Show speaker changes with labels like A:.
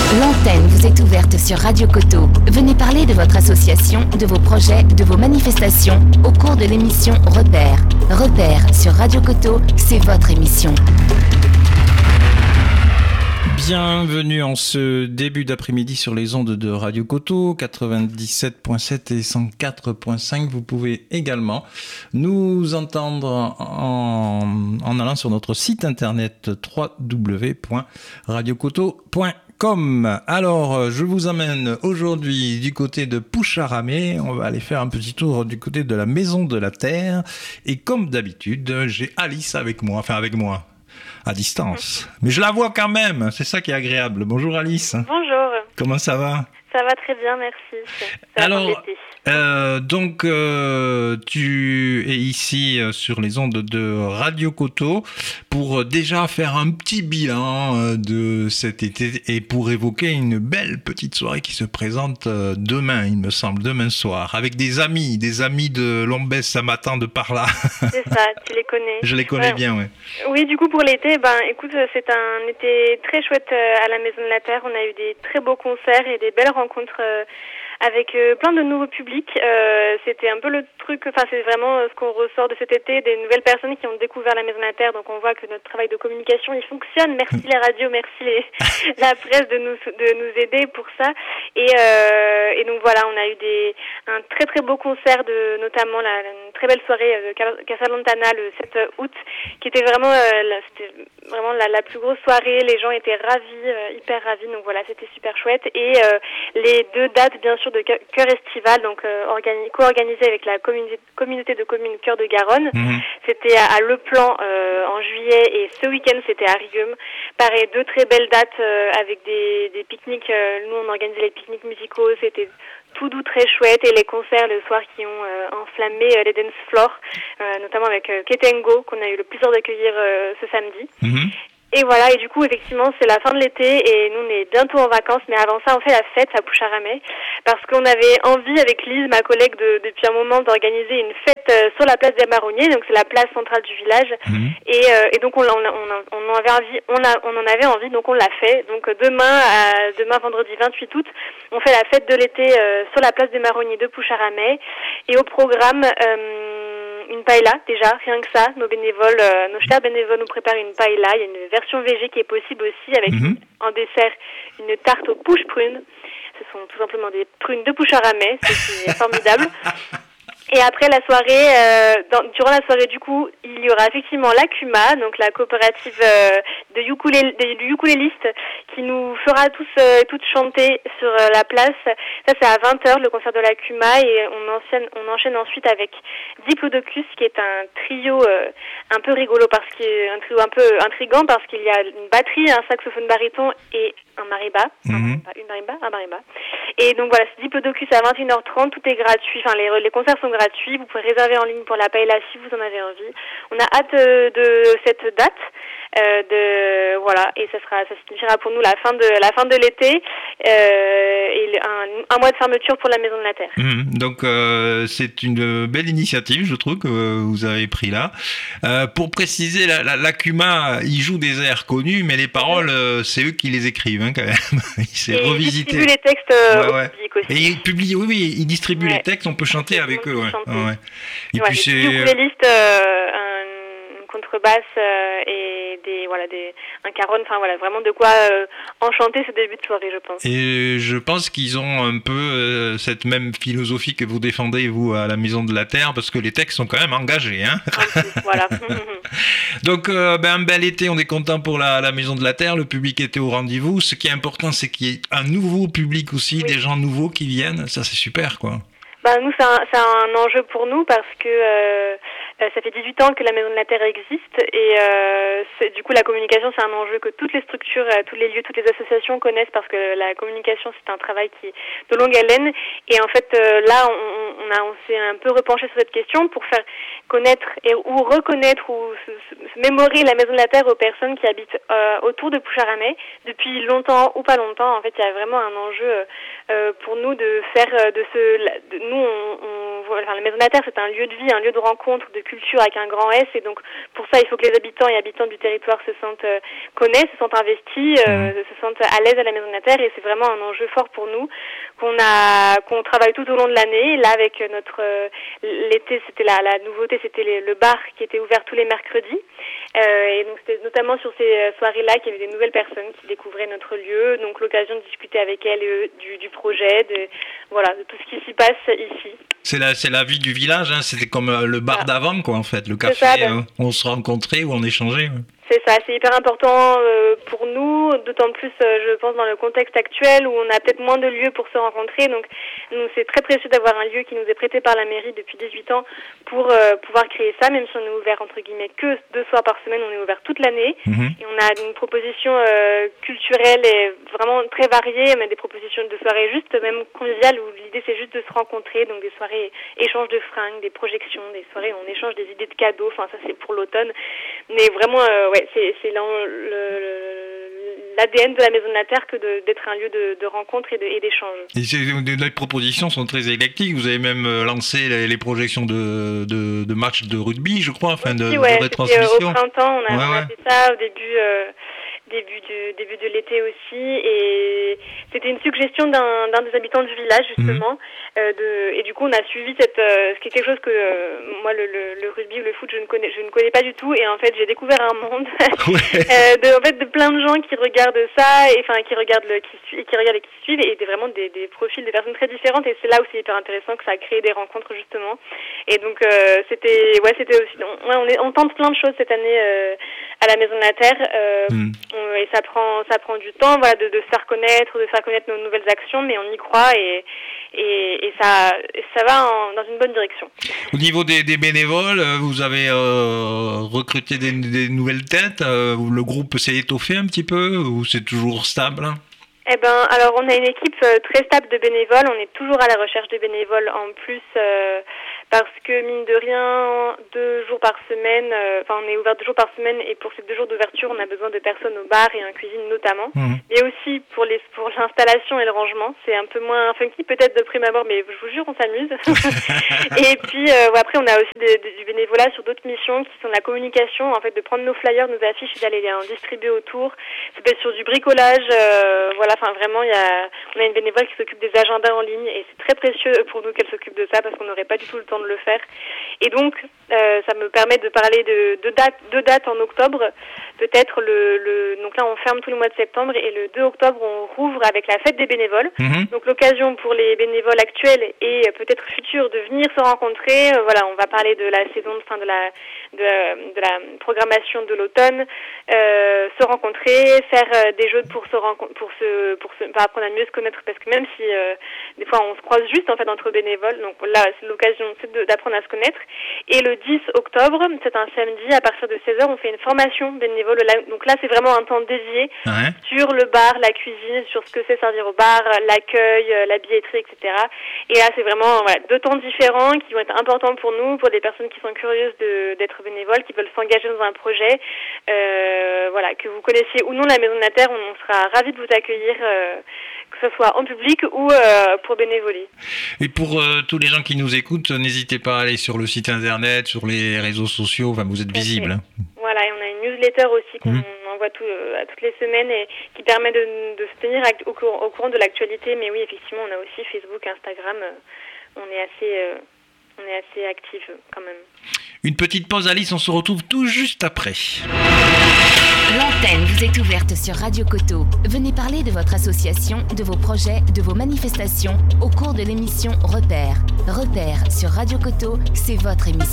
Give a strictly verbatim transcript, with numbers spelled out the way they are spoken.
A: L'antenne vous est ouverte sur Radio Coteau. Venez parler de votre association, de vos projets, de vos manifestations au cours de l'émission Repère. Repère sur Radio Coteau, c'est votre émission.
B: Bienvenue en ce début d'après-midi sur les ondes de Radio Coteau, quatre-vingt-dix-sept virgule sept et cent quatre virgule cinq. Vous pouvez également nous entendre en, en allant sur notre site internet w w w point radio coteau point com. Alors, je vous amène aujourd'hui du côté de Poucharamé. On va aller faire un petit tour du côté de la Maison de la Terre. Et comme d'habitude, j'ai Alice avec moi, enfin avec moi. À distance. Mais je la vois quand même, c'est ça qui est agréable. Bonjour Alice.
C: Bonjour.
B: Comment ça va ? Ça
C: va très bien, merci. Ça
B: Alors, euh, donc, euh, tu es ici euh, sur les ondes de Radio Coteau pour déjà faire un petit bilan euh, de cet été et pour évoquer une belle petite soirée qui se présente euh, demain, il me semble, demain soir, avec des amis, des amis de Lombès, ça m'attend de par là.
C: C'est ça, tu les connais.
B: Je les connais ouais. bien, oui.
C: Oui, du coup, pour l'été, ben, écoute, c'est un été très chouette à la Maison de la Terre. On a eu des très beaux concerts et des belles rencontres euh, avec euh, plein de nouveaux publics. Euh, c'était un peu le truc, enfin c'est vraiment ce qu'on ressort de cet été, des nouvelles personnes qui ont découvert la Maison de la Terre, donc on voit que notre travail de communication il fonctionne. Merci les radios, merci les, la presse de nous de nous aider pour ça. Et, euh, et donc voilà, on a eu des un très très beau concert de notamment la, une très belle soirée de Casalontana le sept août, qui était vraiment euh, la, c'était vraiment la, la plus grosse soirée. Les gens étaient ravis, euh, hyper ravis. Donc voilà, c'était super chouette. Et euh, les deux dates bien sûr de Cœur Estival, donc euh, organi- co-organisé avec la communauté, communauté de communes Cœur de Garonne. Mmh. C'était à, à Le Plan euh, en juillet et ce week-end c'était à Riom. Pareil, deux très belles dates euh, avec des, des pique-niques. Euh, nous on organisait les pique-niques musicaux, c'était tout doux, très chouette, et les concerts le soir qui ont euh, enflammé euh, les dance floors, euh, notamment avec euh, Ketengo qu'on a eu le plaisir d'accueillir euh, ce samedi. Mmh. Et voilà, et du coup, effectivement, c'est la fin de l'été et nous, on est bientôt en vacances, mais avant ça, on fait la fête à Poucharamé parce qu'on avait envie, avec Lise, ma collègue, de, depuis un moment, d'organiser une fête euh, sur la place des Marronniers, donc c'est la place centrale du village. Mmh. Et, euh, et donc, on, on, on, on, avait envie, on, a, on en avait envie, donc on l'a fait. Donc demain, à, demain vendredi vingt-huit août, on fait la fête de l'été euh, sur la place des Marronniers de Poucharamé. Et au programme... Euh, une paella déjà, rien que ça, nos bénévoles, euh, nos chers bénévoles nous préparent une paella. Il y a une version végé qui est possible aussi avec mmh. en dessert une tarte aux pouches prunes. Ce sont tout simplement des prunes de Poucharamé, c'est formidable. Et après la soirée, euh, dans, durant la soirée du coup, il y aura effectivement la C U M A, donc la coopérative euh, de ukulélé, de ukulélistes, qui nous fera tous euh, toutes chanter sur euh, la place. Ça c'est à vingt heures le concert de la C U M A, et on enchaîne, on enchaîne ensuite avec Diplodocus, qui est un trio euh, un peu rigolo parce qu'il est un trio un peu intriguant parce qu'il y a une batterie, un saxophone baryton et un marimba, mmh. un marimba, une marimba, un marimba. Et donc voilà, c'est Diplodocus à vingt et une heures trente, tout est gratuit, enfin les, les concerts sont gratuits, vous pouvez réserver en ligne pour la paella si vous en avez envie. On a hâte euh, de cette date, euh, de voilà, et ça sera, ça signifiera pour nous la fin de la fin de l'été euh, et un, un mois de fermeture pour la Maison de la Terre.
B: Mmh, donc euh, c'est une belle initiative, je trouve, que vous avez pris là. Euh, pour préciser, la, la, la C U M A, ils jouent des airs connus, mais les paroles, euh, c'est eux qui les écrivent, hein, quand même. C'est
C: et
B: revisité.
C: Ils distribuent les textes euh,
B: ouais, ouais.
C: au public aussi.
B: Et ils publient, oui, oui, ils distribuent ouais. les textes, on peut chanter
C: on
B: avec eux, ouais. ouais.
C: Et ouais, puis c'est des ukulélistes, euh, un, une contrebasse euh, et des voilà des un caron, enfin voilà, vraiment de quoi euh, enchanter ce début de soirée, je pense.
B: Et je pense qu'ils ont un peu euh, cette même philosophie que vous défendez vous à la Maison de la Terre, parce que les textes sont quand même engagés, hein.
C: En plus, voilà.
B: Donc euh, ben un bel été, on est content pour la, la Maison de la Terre, le public était au rendez-vous. Ce qui est important, c'est qu'il y ait un nouveau public aussi, oui. des gens nouveaux qui viennent, ça c'est super, quoi.
C: Ben, nous, c'est un, c'est un enjeu pour nous parce que euh, ça fait dix-huit ans que la Maison de la Terre existe et euh, c'est, du coup la communication c'est un enjeu que toutes les structures, tous les lieux, toutes les associations connaissent parce que la communication c'est un travail qui est de longue haleine et en fait euh, là on, on, a, on s'est un peu repenché sur cette question pour faire connaître et, ou reconnaître ou se, se mémorer la Maison de la Terre aux personnes qui habitent euh, autour de Poucharamé depuis longtemps ou pas longtemps. En fait il y a vraiment un enjeu euh, pour nous de faire de ce... De, nous on, on enfin, la Maison de la Terre, c'est un lieu de vie, un lieu de rencontre, de culture avec un grand S, et donc pour ça, il faut que les habitants et habitantes du territoire se sentent euh, connaissent, se sentent investis, euh, se sentent à l'aise à la Maison de la Terre, et c'est vraiment un enjeu fort pour nous qu'on a qu'on travaille tout au long de l'année. Là, avec notre euh, l'été, c'était la, la nouveauté, c'était les, le bar qui était ouvert tous les mercredis, euh, et donc c'était notamment sur ces soirées-là qu'il y avait des nouvelles personnes qui découvraient notre lieu, donc l'occasion de discuter avec elles euh, du, du projet, de voilà, de tout ce qui s'y passe ici.
B: C'est la, c'est la vie du village, hein. C'était comme euh, le bar
C: ah.
B: d'avant, quoi, en fait, le café,
C: ça, ben...
B: euh, où on se rencontrait, où on échangeait. Ouais.
C: C'est ça, c'est hyper important euh, pour nous, d'autant plus, euh, je pense, dans le contexte actuel où on a peut-être moins de lieux pour se rencontrer. Donc, nous, c'est très précieux d'avoir un lieu qui nous est prêté par la mairie depuis dix-huit ans pour euh, pouvoir créer ça, même si on est ouvert, entre guillemets, que deux soirs par semaine, on est ouvert toute l'année. Mmh. Et on a une proposition euh, culturelle et vraiment très variée, mais des propositions de soirées juste, même conviviales, où l'idée, c'est juste de se rencontrer. Donc, des soirées échange de fringues, des projections, des soirées où on échange des idées de cadeaux. Enfin, ça, c'est pour l'automne. Mais vraiment, euh, ouais, c'est, c'est l'an, le, le, l'A D N de la Maison de la Terre que de, d'être un lieu de, de rencontre et, de, et d'échange.
B: Et c'est, les propositions sont très éclectiques. Vous avez même lancé les, les projections de, de, de matchs de rugby, je crois, enfin de,
C: oui, ouais,
B: de retransmission.
C: Au printemps, on a,
B: ouais,
C: on a
B: ouais.
C: fait ça au début... Euh, début du début de l'été aussi, et c'était une suggestion d'un, d'un des habitants du village justement, mmh. euh, de, et du coup on a suivi cette euh, ce qui est quelque chose que euh, moi le, le, le rugby ou le foot je ne connais je ne connais pas du tout, et en fait j'ai découvert un monde ouais. euh, de en fait de plein de gens qui regardent ça, et enfin qui regardent le qui qui regardent et qui suivent, et des vraiment des, des profils des personnes très différentes, et c'est là où c'est hyper intéressant que ça a créé des rencontres justement. Et donc euh, c'était ouais c'était aussi on, ouais, on, est, on tente plein de choses cette année euh, à la Maison de la Terre. Euh, mmh. Et ça prend, ça prend du temps, voilà, de, de se faire connaître, de faire connaître nos nouvelles actions, mais on y croit, et, et, et ça, ça va en, dans une bonne direction.
B: Au niveau des, des bénévoles, vous avez euh, recruté des, des nouvelles têtes, euh, le groupe s'est étoffé un petit peu, ou c'est toujours stable?
C: Eh ben, alors on a une équipe euh, très stable de bénévoles, on est toujours à la recherche de bénévoles en plus, euh, parce que mine de rien, deux jours par semaine, euh, enfin on est ouvert deux jours par semaine, et pour ces deux jours d'ouverture, on a besoin de personnes au bar et en cuisine notamment, mmh. mais aussi pour les pour l'installation et le rangement. C'est un peu moins funky peut-être de prime abord, mais je vous jure, on s'amuse. Et puis euh, après, on a aussi de, de, du bénévolat sur d'autres missions qui sont la communication, en fait, de prendre nos flyers, nos affiches et d'aller les en distribuer autour. Ça peut être sur du bricolage, euh, voilà. Enfin, vraiment, il y a, on a une bénévole qui s'occupe des agendas en ligne, et c'est très précieux pour nous qu'elle s'occupe de ça, parce qu'on n'aurait pas du tout le temps de le faire. Et donc, euh, ça me permet de parler de, de dates, de dates en octobre. Peut-être le, le, donc là, on ferme tout le mois de septembre, et le deux octobre, on rouvre avec la fête des bénévoles. Mmh. Donc, l'occasion pour les bénévoles actuels et peut-être futurs de venir se rencontrer. Euh, voilà, on va parler de la saison de fin de la, de, de la programmation de l'automne, euh, se rencontrer, faire euh, des jeux pour se rencontrer, pour se pour se pour apprendre à mieux se connaître, parce que même si euh, des fois on se croise juste en fait entre bénévoles, donc là c'est l'occasion c'est de, d'apprendre à se connaître. Et le dix octobre, c'est un samedi, à partir de seize heures, on fait une formation bénévole. Donc là c'est vraiment un temps dédié ouais. sur le bar, la cuisine, sur ce que c'est servir au bar, l'accueil, la billetterie, et cetera. Et là c'est vraiment voilà, deux temps différents qui vont être importants pour nous, pour des personnes qui sont curieuses de, d'être bénévoles, qui veulent s'engager dans un projet, euh, voilà, que vous connaissiez ou non la Maison de la Terre, on, on sera ravis de vous accueillir, euh, que ce soit en public ou euh, pour bénévoler.
B: Et pour euh, tous les gens qui nous écoutent, n'hésitez pas à aller sur le site internet, sur les réseaux sociaux, enfin, vous êtes visible. Hein.
C: Voilà, et on a une newsletter aussi qu'on mmh. envoie tout, euh, à toutes les semaines, et qui permet de, de se tenir au, cour- au courant de l'actualité. Mais oui, effectivement, on a aussi Facebook, Instagram, euh, on est assez... Euh, On est assez actifs quand même.
B: Une petite pause, Alice, on se retrouve tout juste après.
A: L'antenne vous est ouverte sur Radio Coteau. Venez parler de votre association, de vos projets, de vos manifestations au cours de l'émission Repère. Repère sur Radio Coteau, c'est votre émission.